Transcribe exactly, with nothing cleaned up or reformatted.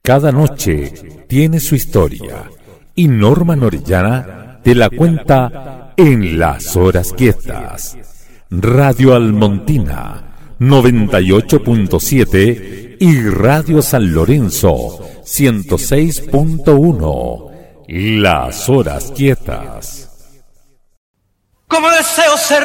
Cada noche tiene su historia y Norman Orellana te la cuenta en Las Horas Quietas. Radio Almontina noventa y ocho punto siete y Radio San Lorenzo ciento seis punto uno. Las Horas Quietas. Como deseo ser